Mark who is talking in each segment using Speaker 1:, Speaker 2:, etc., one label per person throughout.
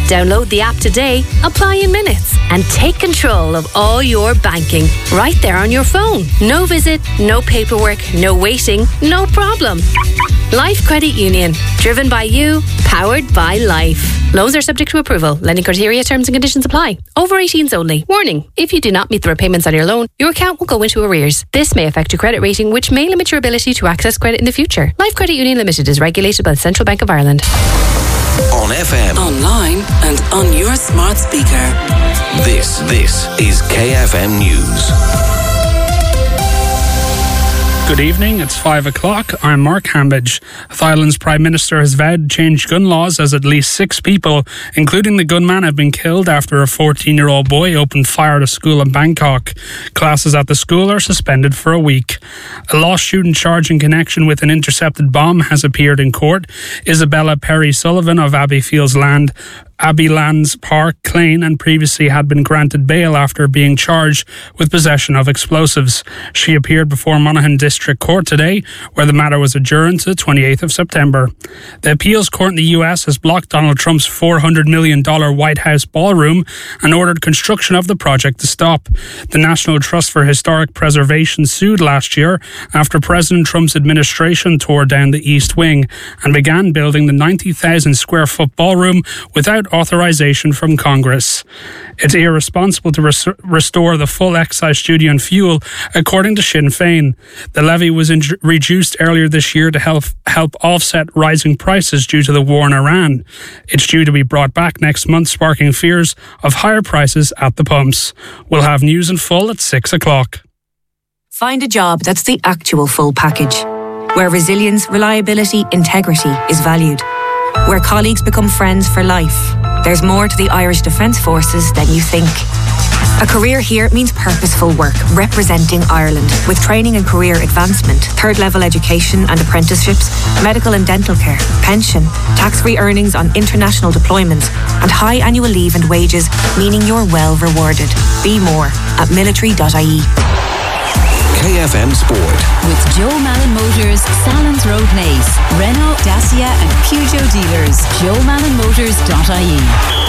Speaker 1: Download the app today, apply in minutes, and take control of all your banking right there on your phone. No visit, no paperwork, no waiting, no problem. Life Credit Union. Driven by you, powered by life. Loans are subject to approval. Lending criteria, terms and conditions apply. Over 18s only. Warning, if you do not meet the repayments on your loan, your account will go into arrears. This may affect your credit rating, which may limit your ability to access credit in the future. Life Credit Union Limited is regulated by the Central Bank of Ireland.
Speaker 2: On FM,
Speaker 3: online and on your smart speaker.
Speaker 2: This is KFM News.
Speaker 4: Good evening, it's 5 o'clock. I'm Mark Hambidge. Thailand's Prime Minister has vowed to change gun laws as at least 6 people, including the gunman, have been killed after a 14-year-old boy opened fire at a school in Bangkok. Classes at the school are suspended for a week. A law student charged in connection with an intercepted bomb has appeared in court. Isabella Perry Sullivan of Abbeylands Park, Clane, and previously had been granted bail after being charged with possession of explosives. She appeared before Monaghan District Court today, where the matter was adjourned to the 28th of September. The appeals court in the US has blocked Donald Trump's $400 million White House ballroom and ordered construction of the project to stop. The National Trust for Historic Preservation sued last year after President Trump's administration tore down the East Wing and began building the 90,000 square foot ballroom without authorization from Congress. It's irresponsible to restore the full excise duty on fuel, according to Sinn Féin. The levy was reduced earlier this year to help offset rising prices due to the war in Iran. It's due to be brought back next month, sparking fears of higher prices at the pumps. We'll have news in full at 6 o'clock.
Speaker 5: Find a job that's the actual full package, where resilience, reliability, integrity is valued, where colleagues become friends for life. There's more to the Irish Defence Forces than you think. A career here means purposeful work, representing Ireland, with training and career advancement, third-level education and apprenticeships, medical and dental care, pension, tax-free earnings on international deployments, and high annual leave and wages, meaning you're well rewarded. Be more at military.ie.
Speaker 2: KFM Sport.
Speaker 6: With Joe Malin Motors, Salons Road Naas, Renault, Dacia and Peugeot dealers. JoeMalinMotors.ie.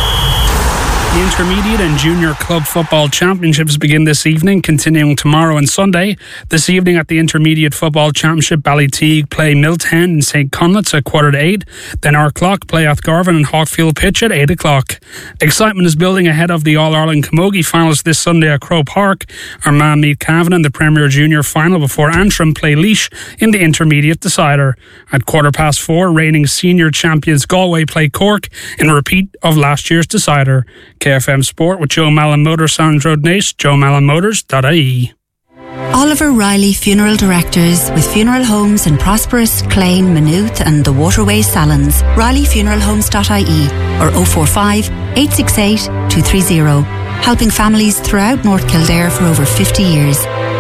Speaker 4: The Intermediate and Junior Club Football Championships begin this evening, continuing tomorrow and Sunday. This evening at the Intermediate Football Championship, Ballyteague play Milltown and St Conleth's at 7:45. Then Arklock play Athgarvan and Hawkfield Pitch at 8 o'clock. Excitement is building ahead of the All-Ireland Camogie finals this Sunday at Croke Park. Armagh meet Cavan in the Premier Junior final before Antrim play Laois in the Intermediate decider. At 4:15, reigning senior champions Galway play Cork in a repeat of last year's decider. KFM Sport with Joe Malin Motors, Salons Road Naas, JoeMalinMotors.ie.
Speaker 7: Oliver Riley Funeral Directors, with funeral homes in Prosperous, Clane, Maynooth and the Waterways Salons. RileyFuneralHomes.ie or 045 868 230. Helping families throughout North Kildare for over 50 years.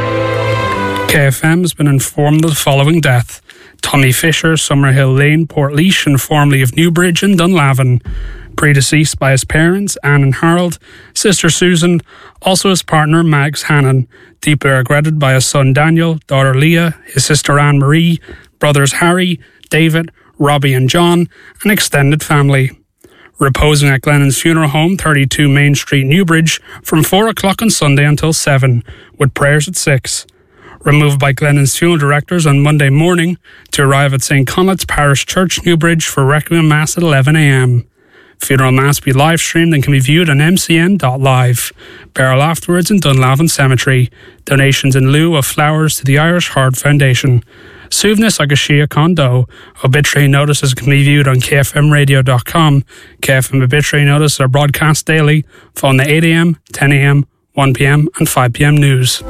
Speaker 4: KFM has been informed of the following death. Tommy Fisher, Summerhill Lane, Portlaoise, and formerly of Newbridge and Dunlavin. Predeceased by his parents, Anne and Harold, sister Susan, also his partner Mags Hannon. Deeply regretted by his son Daniel, daughter Leah, his sister Anne-Marie, brothers Harry, David, Robbie and John, and extended family. Reposing at Glennon's Funeral Home, 32 Main Street, Newbridge, from 4 o'clock on Sunday until 7, with prayers at 6. Removed by Glennon's funeral directors on Monday morning to arrive at St Conleth's Parish Church, Newbridge, for Requiem Mass at 11 a.m. Funeral Mass will be live streamed and can be viewed on mcn.live. Burial afterwards in Dunlavin Cemetery. Donations in lieu of flowers to the Irish Heart Foundation. Suvness Agashia Kondo. Obituary notices can be viewed on kfmradio.com. KFM obituary notices are broadcast daily, following the 8 a.m, 10 a.m, 1 p.m and 5 p.m news.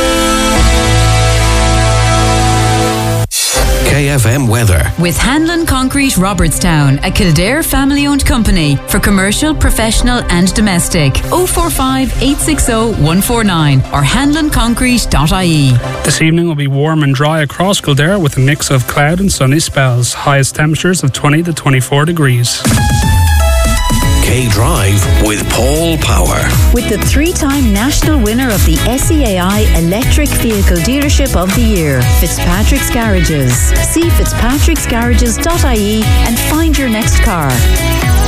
Speaker 2: KFM weather.
Speaker 6: With Hanlon Concrete Robertstown, a Kildare family-owned company for commercial, professional and domestic. 045 860 149 or hanlonconcrete.ie.
Speaker 4: This evening will be warm and dry across Kildare with a mix of cloud and sunny spells. Highest temperatures of 20 to 24 degrees.
Speaker 2: K-Drive with Paul Power.
Speaker 8: With the 3-time national winner of the SEAI Electric Vehicle Dealership of the Year, Fitzpatrick's Garages. See fitzpatricksgarages.ie and find your next car.